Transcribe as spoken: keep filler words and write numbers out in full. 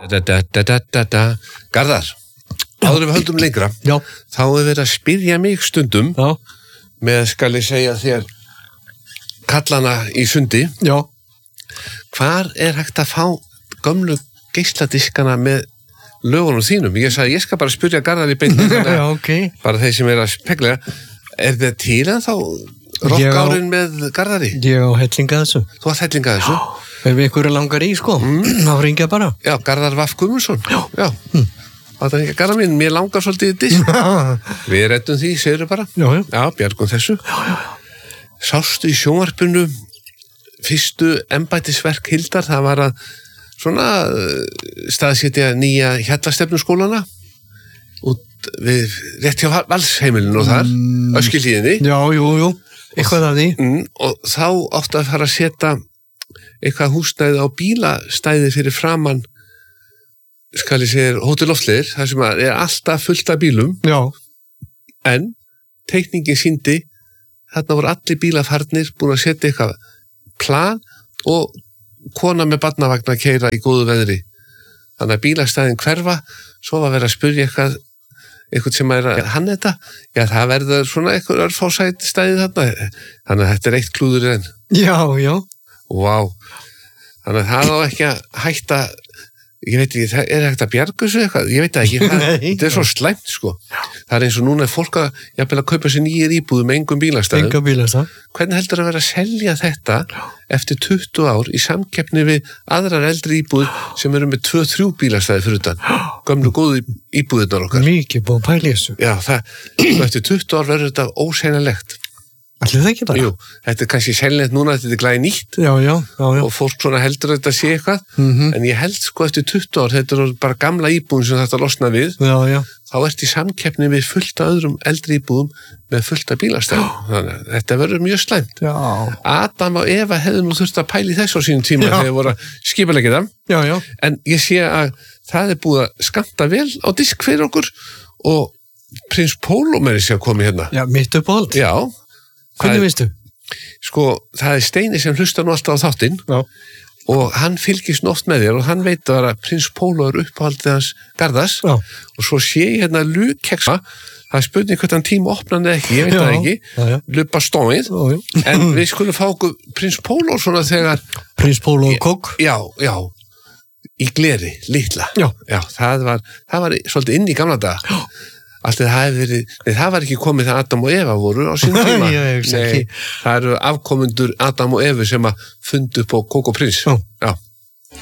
Garðar, áður við höldum lengra, Já. þá hefur verið að spyrja mig stundum Já. með, skal ég segja þér, kallana í sundi. Já. Hvar er hægt að fá gömlu geisladiskana með lögunum þínum? Ég sagði, ég skal bara spyrja Garðar í beinni, Já, ok. bara þeir sem er að spekla. Er það til en þá rockárin með Garðari? Ég á hellinga þessu. Þú har hellinga þessu? Ef ykkur er langar í, sko, mm. þá ringja bara. Já, Garðar Vaff Guðmundsson. Já. Já. Mm. Það er ekki Garðar mín, mér langar svolítið í disk. Við reddum því, segir bara. Já, já. Já, bjargum þessu. Já, já, já. Sástu í sjónvarpinu fyrstu embættisverk Hildar, það var að svona staðsetja nýja hjallastefnuskólana út við rétt hjá Valsheimilinu og þar, mm. Öskilíðinni. Já, jú, jú, eitthvað af því. Mm, og þá áttu að fara að setja eitthvað húsnæði á bílastæði fyrir framann, skal ég segja, Hótel Loftleiðir, þar sem er alltaf fullt af bílum. Já. En teikningin sýndi, þarna voru allir bílafarnir búin að setja eitthvað plan og kona með barnavagn að keyra í góðu veðri. Þannig að bílastæðin hverfa, svo var verið að spyrja eitthvað, eitthvað sem er að hann þetta, já það verður svona eitthvað örfásæt stæði þarna, þannig að þetta er eitt klúður enn. Já, já. Vá, þannig að það á ekki að hætta, ég veit ekki, það er hægt að bjarga þessu eitthvað, ég veit ekki, það, þetta er svo slæmt sko. Það er eins og núna er fólk að, jafnvel að kaupa sér nýjir íbúðum með engum bílastæðum. Enga bílastæð. Hvernig heldur að vera að selja þetta eftir tuttugu ár í samkeppni við aðrar eldri íbúður sem eru með tvö þrjú bílastæði fyrir utan, gömlu góðu íbúðirnar okkar. Mikið búið að pæla í þessu. Já, það, eftir tuttugu ár verður þetta óseinanlegt. Allir það ekki bara? Jú, þetta er kannski sennilegt núna, þetta er glæði nýtt. Já, já, já, já. Og fólk svona heldur að þetta sé eitthvað, Mm-hmm. en ég held sko eftir tuttugu ár, þetta er bara gamla íbúðin sem þetta losna við, Já, já. þá ert í samkeppni við fullt af öðrum eldri íbúðum með fullt af bílastæðum. Þannig að þetta verður mjög slæmt. Já. Adam og Eva hefðu nú þurft að pæli þessu á sínum tíma Já. þegar voru að skipuleggja það. Já, já. En ég sé að það er búið að skamta vel á disk fyrir okkur og Prins Pólo með þessi að komi hérna. Já, mitt uppáhald. Já. Hvernig veistu? Sko, það er Steini sem hlustar nú alltaf á þáttinn. Já. Og hann fylgist oft með þér og hann veit að Prins Pólo er uppáhaldið hans Garðars. Já. Og svo sé ég hérna lukeksa, það er spurning hvort hann tíma opnan eða ekki, ég veit Já. það ekki, Já, já. lupa stóið, Já, já. en við skulum fá okkur Prins Pólo svona þegar, Prins Pólo og kók. já, já, í gleri, litla. Já. Já, það var, það var svolítið inn í gamla daga. Já. Allt það hafi verið, nei, það var ekki komið þegar Adam og Eva voru á sín tíma. Já, ég hugsa Nei, ekki. það eru afkomendur Adam og Evu sem að fundu upp á Kók og Prins. Já. Já.